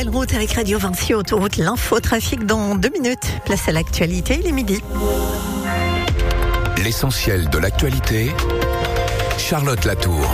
Belle route avec Radio Vinci, autoroute, l'infotrafic dans 2 minutes. Place à l'actualité, il est midi. L'essentiel de l'actualité, Charlotte Latour.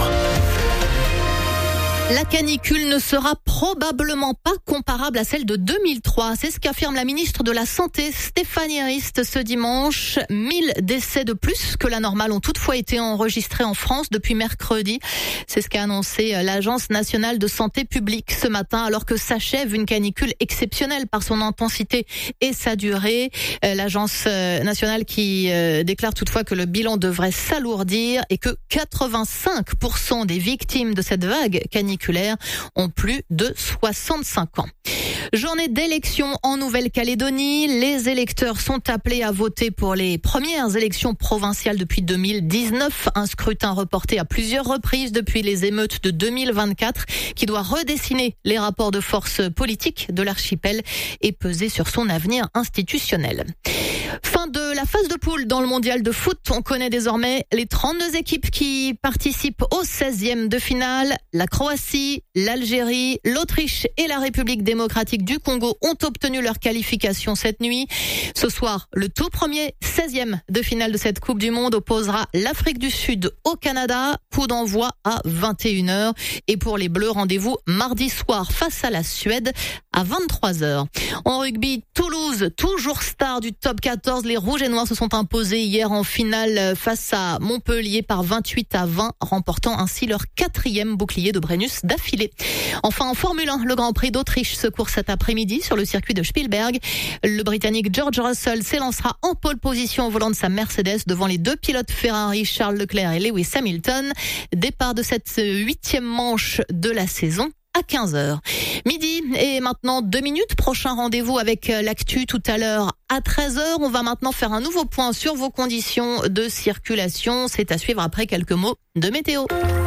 La canicule ne sera probablement pas comparable à celle de 2003. C'est ce qu'affirme la ministre de la Santé, Stéphanie Rist, ce dimanche. 1000 décès de plus que la normale ont toutefois été enregistrés en France depuis mercredi. C'est ce qu'a annoncé l'Agence nationale de santé publique ce matin, alors que s'achève une canicule exceptionnelle par son intensité et sa durée. L'Agence nationale qui déclare toutefois que le bilan devrait s'alourdir et que 85% des victimes de cette vague caniculaire ont plus de 65 ans. Journée d'élection en Nouvelle-Calédonie. Les électeurs sont appelés à voter pour les premières élections provinciales depuis 2019. Un scrutin reporté à plusieurs reprises depuis les émeutes de 2024 qui doit redessiner les rapports de force politiques de l'archipel et peser sur son avenir institutionnel. Fin de la phase de poule dans le mondial de foot. On connaît désormais les 32 équipes qui participent au 16e de finale. La Croatie, l'Algérie, l'Autriche et la République démocratique du Congo ont obtenu leur qualification cette nuit. Ce soir, le tout premier 16e de finale de cette Coupe du Monde opposera l'Afrique du Sud au Canada. Coup d'envoi à 21h. Et pour les Bleus, rendez-vous mardi soir face à la Suède à 23h. En rugby, Toulouse, toujours star du top 14. Les Rouges et Noirs se sont imposés hier en finale face à Montpellier par 28-20, remportant ainsi leur 4e bouclier de Brennus d'affilée. Enfin, en Formule 1, le Grand Prix d'Autriche se court cet après-midi sur le circuit de Spielberg. Le Britannique George Russell s'élancera en pole position au volant de sa Mercedes devant les 2 pilotes Ferrari, Charles Leclerc et Lewis Hamilton. Départ de cette 8e manche de la saison à 15h. Midi et maintenant 2 minutes. Prochain rendez-vous avec l'actu tout à l'heure à 13h. On va maintenant faire un nouveau point sur vos conditions de circulation. C'est à suivre après quelques mots de météo.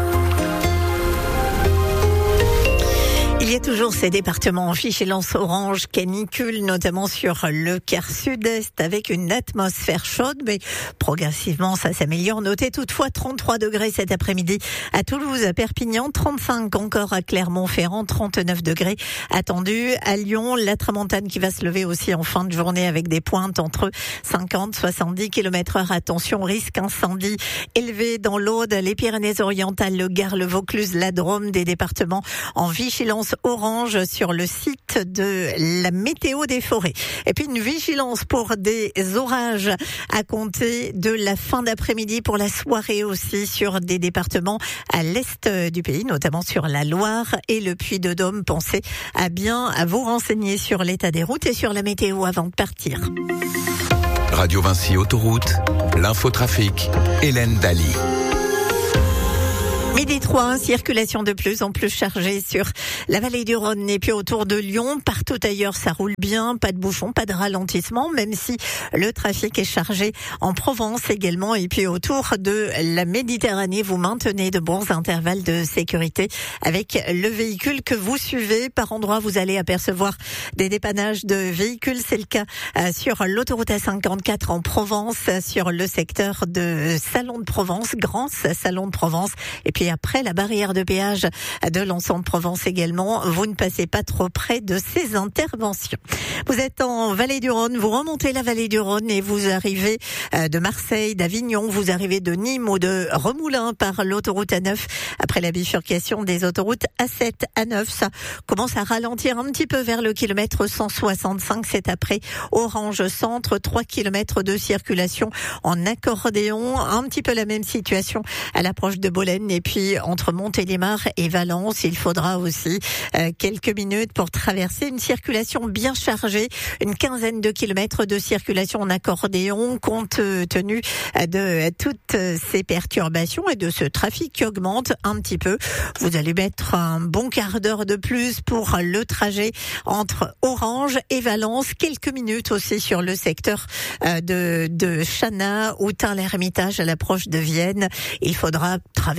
Il y a toujours ces départements en vigilance orange canicule, notamment sur le quart sud-est, avec une atmosphère chaude, mais progressivement ça s'améliore. Notez toutefois 33 degrés cet après-midi à Toulouse, à Perpignan, 35 encore à Clermont-Ferrand, 39 degrés attendus à Lyon. La tramontane qui va se lever aussi en fin de journée avec des pointes entre 50 et 70 km/h. Attention, risque incendie élevé dans l'Aude, les Pyrénées-Orientales, le Gard, le Vaucluse, la Drôme, des départements en vigilance orange sur le site de la météo des forêts. Et puis une vigilance pour des orages à compter de la fin d'après-midi pour la soirée aussi sur des départements à l'est du pays, notamment sur la Loire et le Puy-de-Dôme. Pensez à bien vous renseigner sur l'état des routes et sur la météo avant de partir. Radio Vinci Autoroute, l'infotrafic, Hélène Daly. Midi 3, circulation de plus en plus chargée sur la vallée du Rhône et puis autour de Lyon. Partout ailleurs, ça roule bien, pas de bouchons, pas de ralentissement, même si le trafic est chargé en Provence également. Et puis autour de la Méditerranée, vous maintenez de bons intervalles de sécurité avec le véhicule que vous suivez. Par endroits, vous allez apercevoir des dépannages de véhicules. C'est le cas sur l'autoroute A54 en Provence, sur le secteur de Salon de Provence, Grand Salon de Provence. Et puis après la barrière de péage de l'ensemble Provence également, vous ne passez pas trop près de ces interventions. Vous êtes en vallée du Rhône, vous remontez la vallée du Rhône et vous arrivez de Marseille, d'Avignon, vous arrivez de Nîmes ou de Remoulins par l'autoroute A9 après la bifurcation des autoroutes A7, A9. Ça commence à ralentir un petit peu vers le kilomètre 165. C'est après Orange Centre, 3 kilomètres de circulation en accordéon. Un petit peu la même situation à l'approche de Bolène. Et puis entre Montélimar et Valence, il faudra aussi quelques minutes pour traverser une circulation bien chargée, une quinzaine de kilomètres de circulation en accordéon, compte tenu de toutes ces perturbations et de ce trafic qui augmente un petit peu. Vous allez mettre un bon quart d'heure de plus pour le trajet entre Orange et Valence, quelques minutes aussi sur le secteur de Chana ou Tain-l'Hermitage à l'approche de Vienne. Il faudra traverser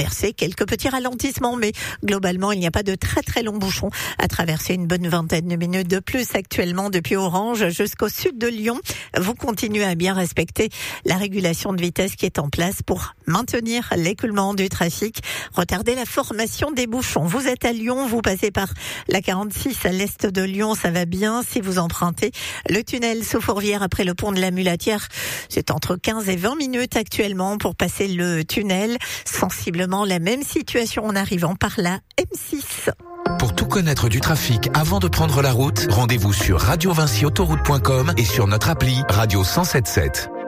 quelques petits ralentissements, mais globalement, il n'y a pas de très très longs bouchons à traverser. Une bonne vingtaine de minutes de plus actuellement depuis Orange jusqu'au sud de Lyon. Vous continuez à bien respecter la régulation de vitesse qui est en place pour maintenir l'écoulement du trafic, retarder la formation des bouchons. Vous êtes à Lyon, vous passez par la 46 à l'est de Lyon, ça va bien. Si vous empruntez le tunnel sous Fourvière après le pont de la Mulatière, c'est entre 15 et 20 minutes actuellement pour passer le tunnel. Sensiblement la même situation en arrivant par la M6. Pour tout connaître du trafic avant de prendre la route, rendez-vous sur radiovinciautoroute.com et sur notre appli Radio 107.7.